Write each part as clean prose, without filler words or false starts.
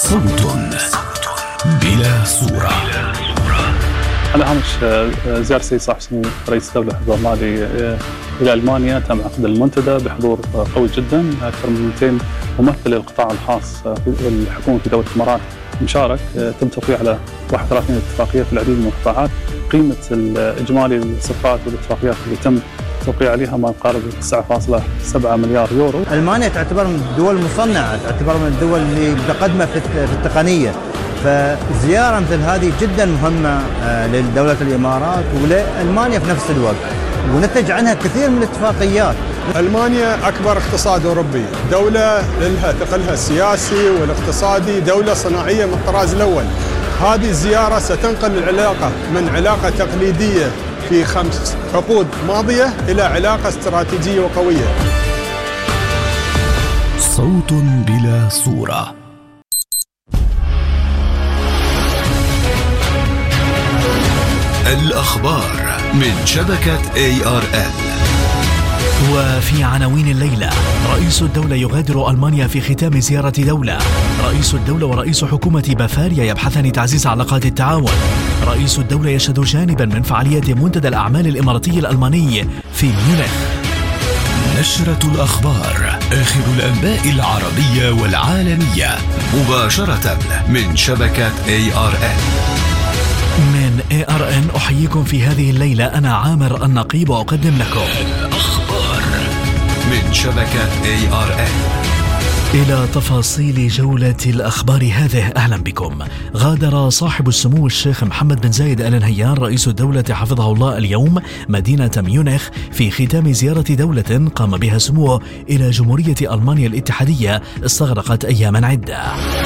صوت بلا صورة. على هامش زيارة السيد صاحب السمو رئيس الدولة حفظه الله إلى ألمانيا، تم عقد المنتدى بحضور قوي جدا، أكثر من 200 ممثل للقطاع الخاص والحكومة في دولة الإمارات مشارك. تم توقيع على 31 اتفاقية في العديد من القطاعات. قيمة الإجمالي الصفقات والاتفاقيات اللي تم توقيع عليها ما يقارب 9.7 مليار يورو. ألمانيا تعتبر من الدول المصنعة، تعتبر من الدول اللي متقدمة في التقنية، فزيارة مثل هذه جدا مهمة لدولة الإمارات ولألمانيا في نفس الوقت، ونتج عنها كثير من الاتفاقيات. ألمانيا أكبر اقتصاد أوروبي، دولة لها ثقلها السياسي والاقتصادي، دولة صناعية من الطراز الأول. هذه الزيارة ستنقل العلاقة من علاقة تقليدية في 5 عقود ماضية إلى علاقة استراتيجية وقوية. صوت بلا صورة. الأخبار من شبكة ARN. وفي عناوين الليلة: رئيس الدولة يغادر ألمانيا في ختام زيارة دولة. رئيس الدولة ورئيس حكومة بافاريا يبحثان تعزيز علاقات التعاون. رئيس الدولة يشهد جانبا من فعاليات منتدى الأعمال الإماراتي الألماني في ميونخ. نشرة الأخبار، آخر الأنباء العربية والعالمية، مباشرة من شبكة ARN. من ARN أحييكم في هذه الليلة، أنا عامر النقيب وأقدم لكم الأخبار من شبكة ARN. إلى تفاصيل جولة الأخبار هذه، أهلا بكم. غادر صاحب السمو الشيخ محمد بن زايد آل نهيان رئيس الدولة حفظه الله اليوم مدينة ميونخ في ختام زيارة دولة قام بها سموه إلى جمهورية ألمانيا الاتحادية استغرقت أياما عدة.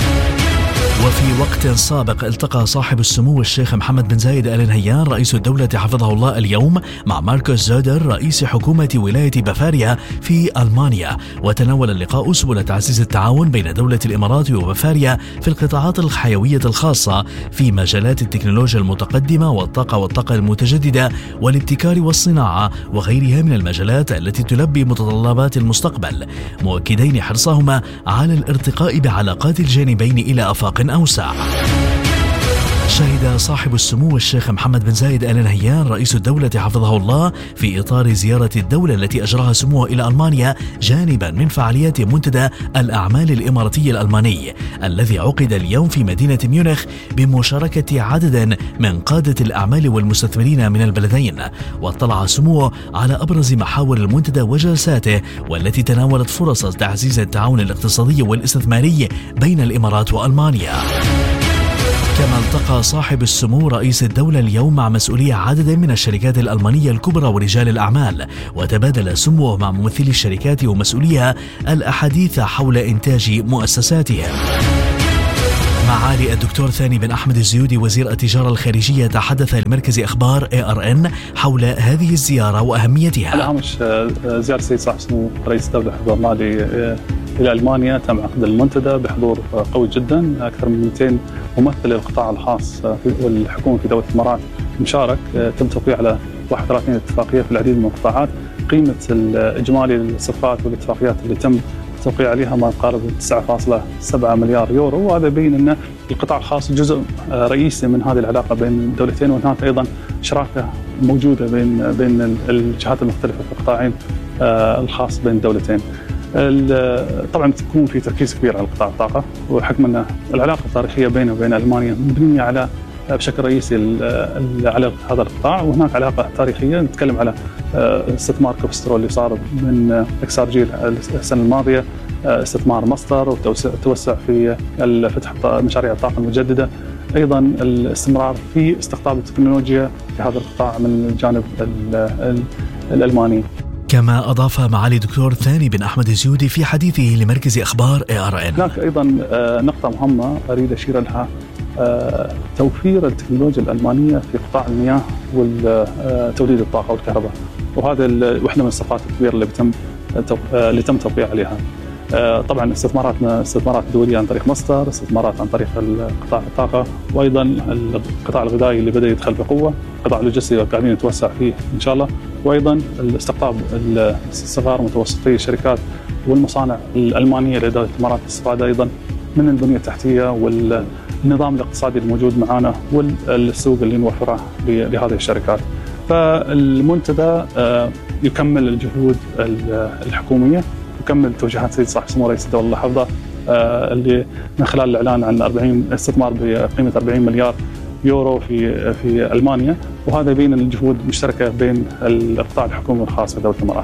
وفي وقت سابق التقى صاحب السمو الشيخ محمد بن زايد آل نهيان رئيس الدولة حفظه الله اليوم مع ماركوس زودر رئيس حكومة ولاية بافاريا في ألمانيا، وتناول اللقاء سبل تعزيز التعاون بين دولة الإمارات وبافاريا في القطاعات الحيوية الخاصة في مجالات التكنولوجيا المتقدمة والطاقة المتجددة والابتكار والصناعة وغيرها من المجالات التي تلبي متطلبات المستقبل، مؤكدين حرصهما على الارتقاء بعلاقات الجانبين إلى آفاق أوسع. شهد صاحب السمو الشيخ محمد بن زايد آل نهيان رئيس الدولة حفظه الله في إطار زيارة الدولة التي أجراها سموه إلى ألمانيا جانبا من فعاليات منتدى الأعمال الإماراتي الألماني الذي عقد اليوم في مدينة ميونخ بمشاركة عدد من قادة الأعمال والمستثمرين من البلدين. واطلع سموه على أبرز محاور المنتدى وجلساته والتي تناولت فرص تعزيز التعاون الاقتصادي والاستثماري بين الإمارات وألمانيا. كما التقى صاحب السمو رئيس الدولة اليوم مع مسؤولي عدد من الشركات الألمانية الكبرى ورجال الأعمال، وتبادل سموه مع ممثلي الشركات ومسؤوليها الأحاديث حول إنتاج مؤسساتهم. معالي الدكتور ثاني بن أحمد الزيودي وزير التجارة الخارجية تحدث لمركز أخبار ARN حول هذه الزيارة وأهميتها. على هامش زيارة السيد صاحب السمو رئيس الدولة حفظه الله إلى ألمانيا، تم عقد المنتدى بحضور قوي جدا، أكثر من 200 ممثل للقطاع الخاص والحكومة في دولة الإمارات مشارك. تم توقيع على 31 اتفاقية في العديد من القطاعات. قيمة الإجمالي الصفقات والاتفاقيات اللي تم توقيع عليها ما يقارب 9.7 مليار يورو، وهذا يبين أن القطاع الخاص جزء رئيسي من هذه العلاقة بين الدولتين، وهناك أيضا شراكة موجودة بين الجهات المختلفة في القطاعين الخاص بين الدولتين. طبعا تكون في تركيز كبير على قطاع الطاقة، وحكم أن العلاقة التاريخية بينه وبين ألمانيا مبنية على بشكل رئيسي على هذا القطاع، وهناك علاقة تاريخية. نتكلم على استثمار كوبسترول اللي صار من إكسارجيل السنة الماضية، استثمار مصدر وتوسع في فتح مشاريع الطاقة المتجددة، أيضا الاستمرار في استقطاب التكنولوجيا في هذا القطاع من الجانب الألماني. كما أضاف معالي الدكتور ثاني بن أحمد الزيودي في حديثه لمركز أخبار ARN. هناك أيضا نقطة مهمة أريد أشير لها، توفير التكنولوجيا الألمانية في قطاع المياه وتوليد الطاقة والكهرباء، وهذا واحدة من الصفقات الكبيرة اللي تم توقيع عليها. طبعا استثماراتنا استثمارات دولية عن طريق مصدر، استثمارات عن طريق قطاع الطاقة، وأيضا القطاع الغذائي اللي بدأ يدخل بقوة، قطاع اللوجستي قاعدين نتوسع فيه إن شاء الله، وأيضا استقطاب الصغار ومتوسطي الشركات والمصانع الألمانية لدولة الإمارات تستفاد أيضا من البنية التحتية والنظام الاقتصادي الموجود معنا والسوق اللي نوفره لهذه الشركات. فالمنتدى يكمل الجهود الحكومية، يكمل توجيهات سيد صاحب السمو رئيس الدولة الله يحفظه اللي من خلال الإعلان عن استثمار بقيمة 40 مليار يورو في ألمانيا، وهذا يبين الجهود المشتركة بين القطاع الحكومي والخاص في دولة الإمارات.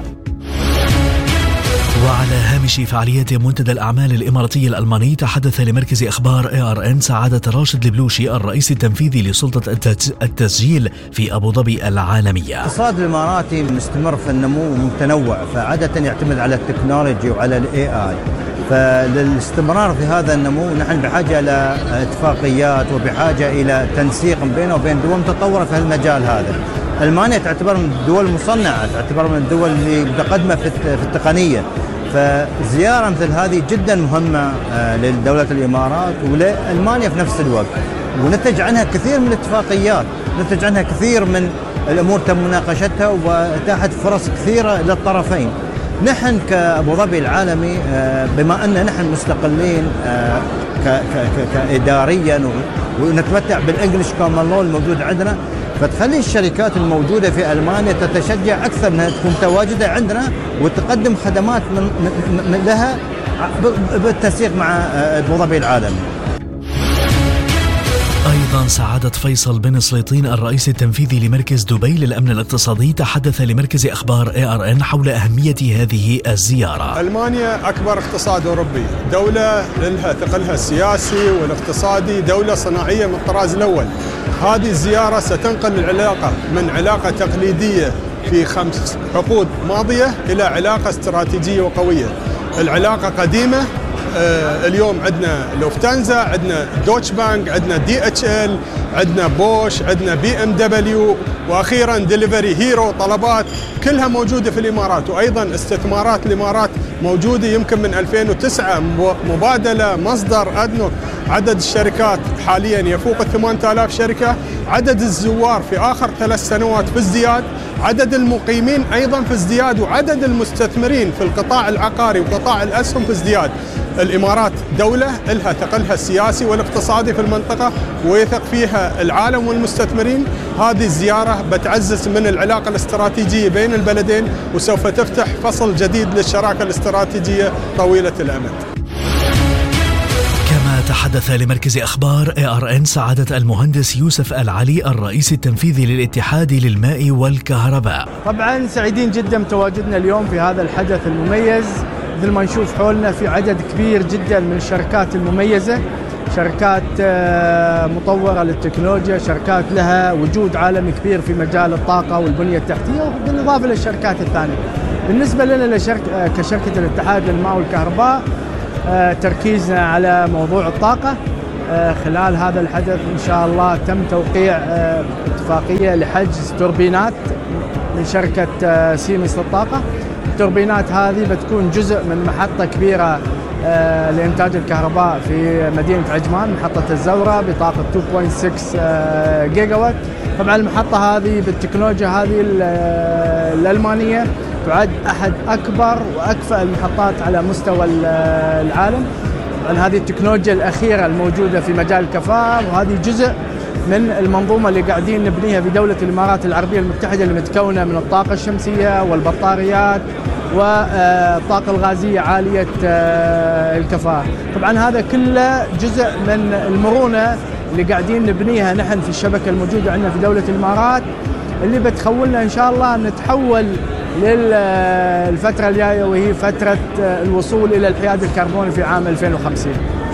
وعلى هامش فعاليات منتدى الأعمال الإماراتي الألماني، تحدث لمركز أخبار ARN سعادة راشد البلوشي الرئيس التنفيذي لسلطة التسجيل في أبو ظبي العالمية. الاقتصاد الإماراتي مستمر في النمو متنوع، فعادة يعتمد على التكنولوجي وعلى الAI، فللاستمرار في هذا النمو نحن بحاجة إلى اتفاقيات وبحاجة إلى تنسيق بينه وبين دول متطورة في المجال هذا. ألمانيا تعتبر من الدول المصنعة، تعتبر من الدول اللي متقدمة في التقنية، فزيارة مثل هذه جدا مهمة لدولة الإمارات ولألمانيا في نفس الوقت، ونتج عنها كثير من الاتفاقيات، نتج عنها كثير من الأمور تم مناقشتها وأتاحت فرص كثيرة للطرفين. نحن كأبو ظبي العالمي بما أن نحن مستقلين كإداريا ونتمتع بالإنجليش كومن لو الموجود عندنا، فتخلي الشركات الموجودة في ألمانيا تتشجع أكثر أنها تكون متواجدة عندنا وتقدم خدمات من لها بالتنسيق مع أبو ظبي العالمي. أيضا سعادة فيصل بن سليطين الرئيس التنفيذي لمركز دبي للأمن الاقتصادي تحدث لمركز أخبار ARN حول أهمية هذه الزيارة. ألمانيا أكبر اقتصاد أوروبي، دولة لها ثقلها السياسي والاقتصادي، دولة صناعية من الطراز الأول. هذه الزيارة ستنقل العلاقة من علاقة تقليدية في 5 عقود ماضية إلى علاقة استراتيجية وقوية. العلاقة قديمة، اليوم عندنا لوفتانزا، عندنا دوتش بانك، عندنا DHL، عندنا بوش، عندنا BMW، واخيرا ديليفري هيرو، طلبات كلها موجوده في الامارات. وايضا استثمارات الامارات موجوده يمكن من 2009، مبادله، مصدر، ادنوك. عدد الشركات حاليا يفوق 8000 شركه، عدد الزوار في اخر 3 سنوات في ازدياد، عدد المقيمين ايضا في ازدياد، وعدد المستثمرين في القطاع العقاري وقطاع الاسهم في ازدياد. الإمارات دولة لها ثقلها السياسي والاقتصادي في المنطقة ويثق فيها العالم والمستثمرين. هذه الزيارة بتعزز من العلاقة الاستراتيجية بين البلدين، وسوف تفتح فصل جديد للشراكة الاستراتيجية طويلة الأمد. كما تحدث لمركز أخبار ARN سعادة المهندس يوسف العلي الرئيس التنفيذي للاتحاد للماء والكهرباء. طبعا سعيدين جدا بتواجدنا اليوم في هذا الحدث المميز. مثل ما نشوف حولنا في عدد كبير جدا من الشركات المميزة، شركات مطورة للتكنولوجيا، شركات لها وجود عالمي كبير في مجال الطاقة والبنية التحتية، بالإضافة للشركات الثانية. بالنسبة لنا كشركة الاتحاد للماء والكهرباء، تركيزنا على موضوع الطاقة. خلال هذا الحدث إن شاء الله تم توقيع اتفاقية لحجز توربينات من شركة سيمنز للطاقة. التوربينات هذه بتكون جزء من محطة كبيرة لإنتاج الكهرباء في مدينة عجمان، محطة الزورة بطاقة 2.6 جيجا وات. طبعا المحطة هذه بالتكنولوجيا هذه الألمانية تعد أحد أكبر وأكفأ المحطات على مستوى العالم. طبعا هذه التكنولوجيا الأخيرة الموجودة في مجال الكفاءة، وهذه جزء من المنظومة اللي قاعدين نبنيها في دولة الإمارات العربية المتحدة، اللي متكونة من الطاقة الشمسية والبطاريات والطاقة الغازية عالية الكفاءة. طبعا هذا كله جزء من المرونة اللي قاعدين نبنيها نحن في الشبكة الموجودة عندنا في دولة الإمارات، اللي بتخولنا إن شاء الله نتحول للفترة الجاية، وهي فترة الوصول إلى الحياد الكربوني في عام 2050.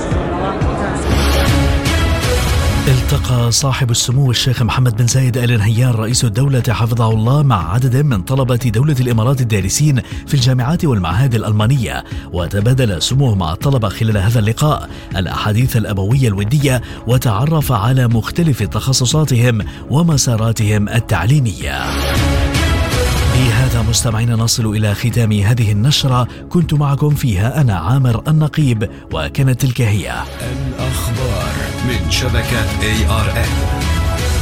التقى صاحب السمو الشيخ محمد بن زايد آل نهيان رئيس الدولة حفظه الله مع عدد من طلبة دولة الإمارات الدارسين في الجامعات والمعاهد الألمانية، وتبادل سموه مع الطلبة خلال هذا اللقاء الأحاديث الأبوية الودية، وتعرف على مختلف تخصصاتهم ومساراتهم التعليمية. بهذا مستمعينا نصل إلى ختام هذه النشرة، كنت معكم فيها أنا عامر النقيب، وكانت تلك هي الأخبار من شبكة ARN.